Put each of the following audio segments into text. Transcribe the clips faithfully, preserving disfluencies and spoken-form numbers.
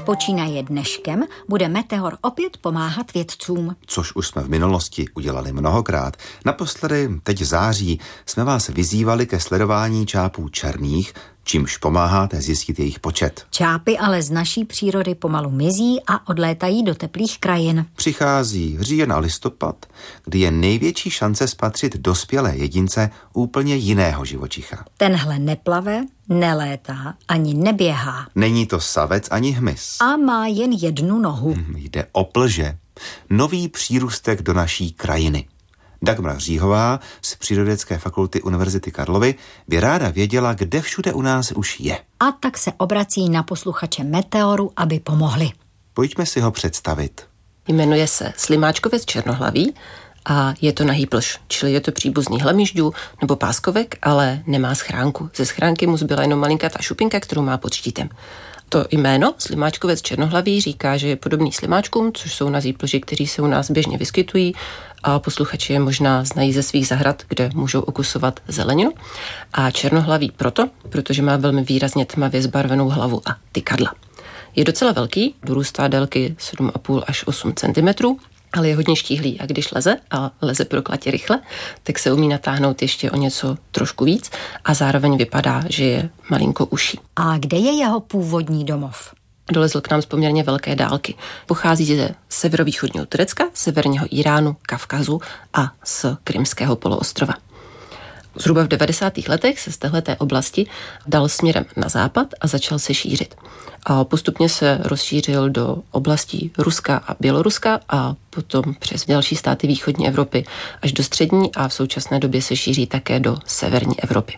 Počínaje dneškem bude Meteor opět pomáhat vědcům. Což už jsme v minulosti udělali mnohokrát. Naposledy, teď v září, jsme vás vyzývali ke sledování čápů černých, čímž pomáháte zjistit jejich počet. Čápy ale z naší přírody pomalu mizí a odlétají do teplých krajin. Přichází říjen a listopad, kdy je největší šance spatřit dospělé jedince úplně jiného živočicha. Tenhle neplave, nelétá ani neběhá. Není to savec ani hmyz. A má jen jednu nohu. Hmm, jde o plže. Nový přírůstek do naší krajiny. Dagmar Říhová z Přírodovědecké fakulty Univerzity Karlovy by ráda věděla, kde všude u nás už je. A tak se obrací na posluchače Meteoru, aby pomohli. Pojďme si ho představit. Jmenuje se slimáčkovec černohlavý a je to nahý plž, čili je to příbuzný hlemýžďů nebo páskovek, ale nemá schránku. Ze schránky mu zbyla jenom malinká ta šupinka, kterou má pod štítem. To jméno slimáčkovec černohlavý říká, že je podobný slimáčkům, což jsou nazí plži, kteří se u nás běžně vyskytují a posluchači je možná znají ze svých zahrad, kde můžou okusovat zeleninu. A černohlavý proto, protože má velmi výrazně tmavě zbarvenou hlavu a tykadla. Je docela velký, dorůstá délky sedm a půl až osm centimetrů, ale je hodně štíhlý a když leze, a leze proklatě rychle, tak se umí natáhnout ještě o něco trošku víc a zároveň vypadá, že je malinko uší. A kde je jeho původní domov? Dolezl k nám z poměrně velké dálky. Pochází ze severovýchodního Turecka, severního Iránu, Kavkazu a z Krymského poloostrova. Zhruba v devadesátých letech se z téhleté oblasti dal směrem na západ a začal se šířit. A postupně se rozšířil do oblastí Ruska a Běloruska a potom přes další státy východní Evropy až do střední a v současné době se šíří také do severní Evropy.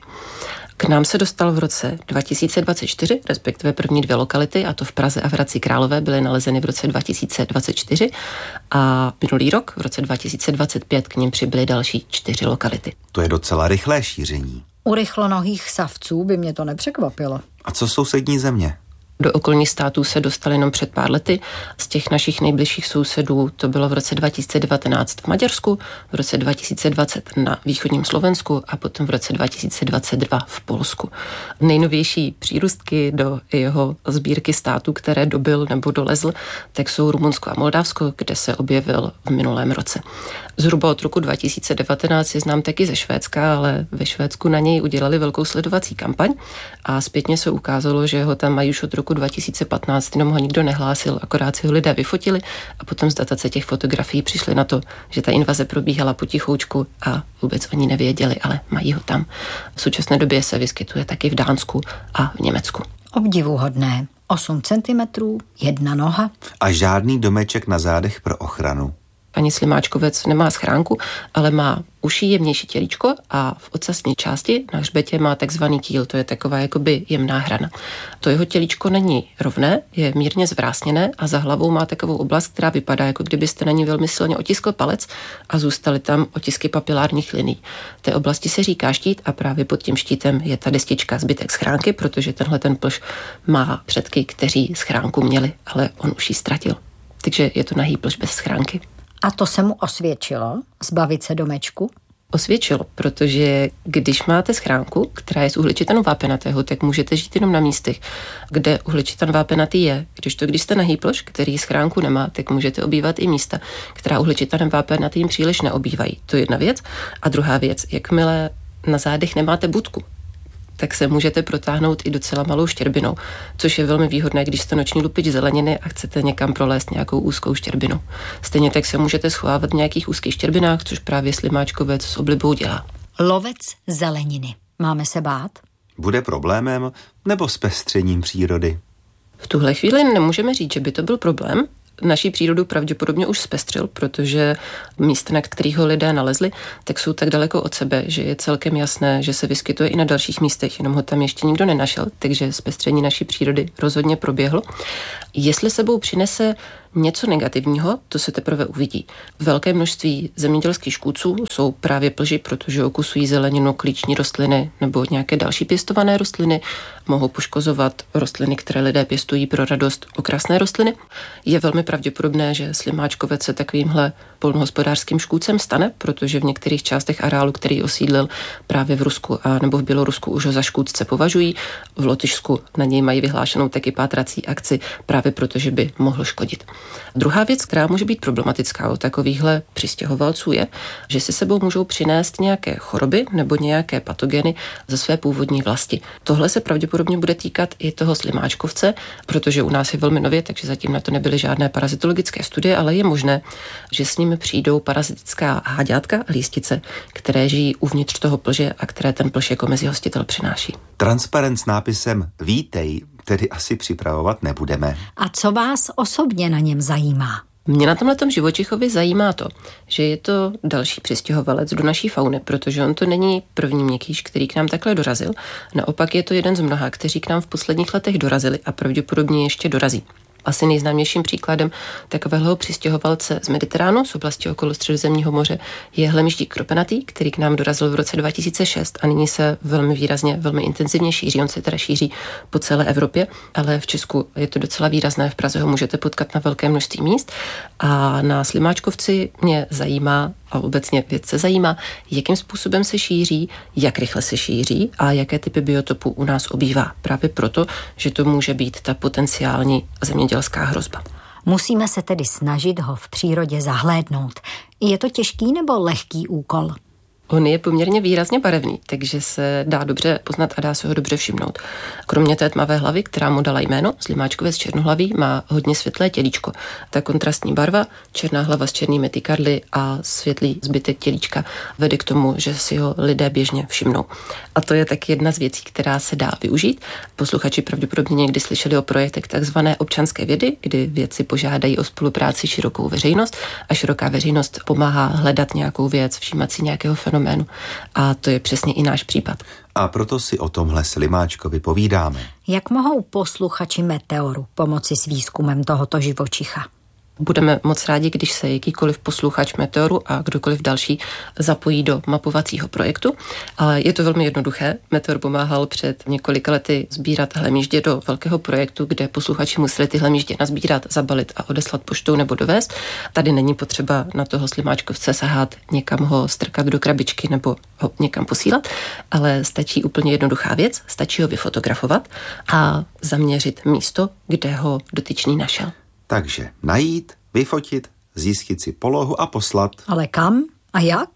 K nám se dostal v roce dva tisíce dvacet čtyři, respektive první dvě lokality, a to v Praze a v Hradci Králové, byly nalezeny v roce dva tisíce dvacet čtyři a minulý rok, v roce dva tisíce dvacet pět, k nim přibyly další čtyři lokality. To je docela rychlé šíření. U rychlonohých savců by mě to nepřekvapilo. A co sousední země? Do okolních států se dostali jenom před pár lety. Z těch našich nejbližších sousedů to bylo v roce dva tisíce devatenáct v Maďarsku, v roce dva tisíce dvacet na východním Slovensku a potom v roce dva tisíce dvacet dva v Polsku. Nejnovější přírůstky do jeho sbírky států, které dobyl nebo dolezl, tak jsou Rumunsko a Moldavsko, kde se objevil v minulém roce. Zhruba od roku dva tisíce devatenáct je znám taky ze Švédska, ale ve Švédsku na něj udělali velkou sledovací kampaň a zpětně se ukázalo, že ho tam mají už od roku dva tisíce patnáct, jenom ho nikdo nehlásil, akorát si ho lidé vyfotili a potom z datace těch fotografií přišli na to, že ta invaze probíhala potichoučku a vůbec oni nevěděli, ale mají ho tam. V současné době se vyskytuje taky v Dánsku a v Německu. Obdivuhodné. osm centimetrů, jedna noha. A žádný domeček na zádech pro ochranu. Ani slimáčkovec nemá schránku, ale má uší jemnější tělíčko a v ocasní části na hřbetě má takzvaný kýl, to je taková jakoby jemná hrana. To jeho tělíčko není rovné, je mírně zvrásněné a za hlavou má takovou oblast, která vypadá, jako kdybyste na ní velmi silně otiskl palec a zůstaly tam otisky papilárních linií. Té oblasti se říká štít a právě pod tím štítem je ta destička zbytek schránky, protože tenhle ten plž má předky, kteří schránku měli, ale on už ji ztratil. Takže je to nahý plž bez schránky. A to se mu osvědčilo, zbavit se domečku? Osvědčilo, protože když máte schránku, která je z uhličitan vápenatého, tak můžete žít jenom na místech, kde uhličitan vápenatý je. Když to, když jste nahý plž, který schránku nemá, tak můžete obývat i místa, která uhličitanem vápenatým příliš neobývají. To je jedna věc. A druhá věc, jakmile na zádech nemáte budku, tak se můžete protáhnout i docela malou štěrbinou, což je velmi výhodné, když jste noční lupič zeleniny a chcete někam prolézt nějakou úzkou štěrbinu. Stejně tak se můžete schovávat v nějakých úzkých štěrbinách, což právě slimáčkovec s oblibou dělá. Lovec zeleniny. Máme se bát? Bude problémem nebo zpestřením přírody? V tuhle chvíli nemůžeme říct, že by to byl problém. Naší přírodu pravděpodobně už zpestřil, protože místa, na kterých ho lidé nalezli, tak jsou tak daleko od sebe, že je celkem jasné, že se vyskytuje i na dalších místech, jenom ho tam ještě nikdo nenašel, takže zpestření naší přírody rozhodně proběhlo. Jestli sebou přinese Něco negativního, to se teprve uvidí. Velké množství zemědělských škůdců jsou právě plži, protože okusují zeleninu, klíční rostliny nebo nějaké další pěstované rostliny. Mohou poškozovat rostliny, které lidé pěstují pro radost, okrasné rostliny. Je velmi pravděpodobné, že slimáčkovec se takovýmhle polnohospodářským škůdcem stane, protože v některých částech areálu, který osídlil právě v Rusku a nebo v Bělorusku, už ho za škůdce považují. V Lotyšsku na něj mají vyhlášenou taky pátrací akci právě proto, že by mohl škodit. Druhá věc, která může být problematická u takovýchhle přistěhovalců, je, že si sebou můžou přinést nějaké choroby nebo nějaké patogeny ze své původní vlasti. Tohle se pravděpodobně bude týkat i toho slimáčkovce, protože u nás je velmi nově, takže zatím na to nebyly žádné parazitologické studie, ale je možné, že s nimi přijdou parazitická háďátka a lístice, které žijí uvnitř toho plže a které ten plž jako mezihostitel přináší. Transparent s nápisem Vítej tedy asi připravovat nebudeme. A co vás osobně na něm zajímá? Mě na tomhletom živočichovi zajímá to, že je to další přistěhovalec do naší fauny, protože on to není první měkkýš, který k nám takhle dorazil. Naopak je to jeden z mnoha, kteří k nám v posledních letech dorazili a pravděpodobně ještě dorazí. Asi nejznámějším příkladem takového přistěhovalce z Mediteránu, z oblasti okolo Středozemního moře, je hlemýždík kropenatý, který k nám dorazil v roce dva tisíce šest a nyní se velmi výrazně, velmi intenzivně šíří. On se teda šíří po celé Evropě, ale v Česku je to docela výrazné. V Praze ho můžete potkat na velké množství míst. A na slimáčkovci mě zajímá, a obecně vědce zajímá, jakým způsobem se šíří, jak rychle se šíří a jaké typy biotopů u nás obývá. Právě proto, že to může být ta potenciální zemědělská hrozba. Musíme se tedy snažit ho v přírodě zahlédnout. Je to těžký nebo lehký úkol? On je poměrně výrazně barevný, takže se dá dobře poznat a dá se ho dobře všimnout. Kromě té tmavé hlavy, která mu dala jméno, slimáčkovec černohlavý, má hodně světlé tělíčko. Ta kontrastní barva, černá hlava s černými tykadly a světlý zbytek tělíčka vede k tomu, že si ho lidé běžně všimnou. A to je tak jedna z věcí, která se dá využít. Posluchači pravděpodobně někdy slyšeli o projektech takzvané občanské vědy, kdy vědci požádají o spolupráci širokou veřejnost a široká veřejnost pomáhá hledat nějakou věc, všímat si nějakého fenoménu. A to je přesně i náš případ. A proto si o tomhle slimáčkovi povídáme. Jak mohou posluchači Meteoru pomoci s výzkumem tohoto živočicha? Budeme moc rádi, když se jakýkoliv posluchač Meteoru a kdokoliv další zapojí do mapovacího projektu. Ale je to velmi jednoduché. Meteor pomáhal před několika lety sbírat hlemýždě do velkého projektu, kde posluchači museli ty hlemýždě nazbírat, zabalit a odeslat poštou nebo dovést. Tady není potřeba na toho slimáčkovce sahat, někam ho strkat do krabičky nebo ho někam posílat, ale stačí úplně jednoduchá věc, stačí ho vyfotografovat a zaměřit místo, kde ho dotyčný našel. Takže najít, vyfotit, zjistit si polohu a poslat. Ale kam a jak?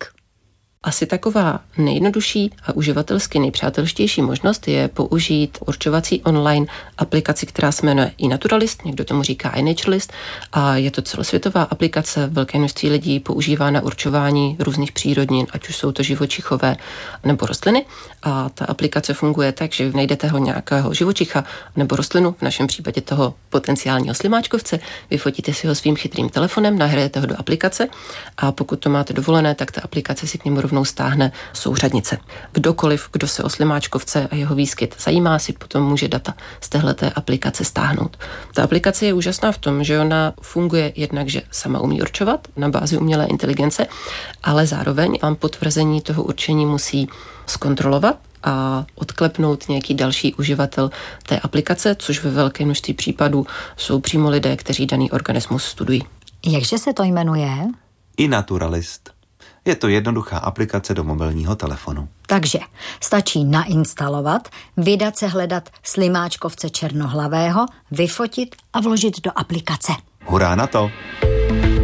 Asi taková nejjednodušší a uživatelsky nejpřátelštější možnost je použít určovací online aplikaci, která se jmenuje iNaturalist, někdo tomu říká iNaturalist, a je to celosvětová aplikace, velké množství lidí používá na určování různých přírodnin, ať už jsou to živočichové nebo rostliny. A ta aplikace funguje tak, že najdete ho nějakého živočicha nebo rostlinu, v našem případě toho potenciálního slimáčkovce, vyfotíte si ho svým chytrým telefonem, nahrajete ho do aplikace a pokud to máte dovolené, tak ta aplikace si k němu rovnou stáhne souřadnice. Kdokoliv, kdo se o slimáčkovce a jeho výskyt zajímá, si potom může data z téhleté aplikace stáhnout. Ta aplikace je úžasná v tom, že ona funguje jednak, že sama umí určovat na bázi umělé inteligence, ale zároveň vám potvrzení toho určení musí zkontrolovat a odklepnout nějaký další uživatel té aplikace, což ve velké množství případů jsou přímo lidé, kteří daný organismus studují. Jakže se to jmenuje? iNaturalist. Je to jednoduchá aplikace do mobilního telefonu. Takže stačí nainstalovat, vydat se hledat slimáčkovce černohlavého, vyfotit a vložit do aplikace. Hurá na to!